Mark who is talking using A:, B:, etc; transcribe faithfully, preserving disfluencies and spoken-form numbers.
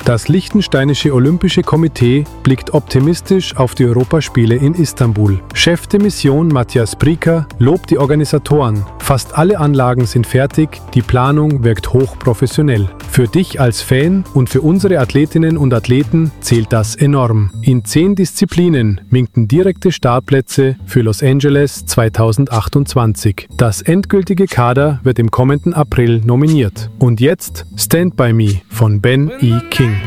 A: Das Liechtensteinische Olympische Komitee blickt optimistisch auf die Europaspiele in Istanbul. Chef de Mission Matthias Brieker lobt die Organisatoren. Fast alle Anlagen sind fertig, die Planung wirkt hochprofessionell. Für dich als Fan und für unsere Athletinnen und Athleten zählt das enorm. In zehn Disziplinen winkten direkte Startplätze für Los Angeles zweitausendachtundzwanzig. Das endgültige Kader wird im kommenden April nominiert. Und jetzt Stand By Me von Ben E. King.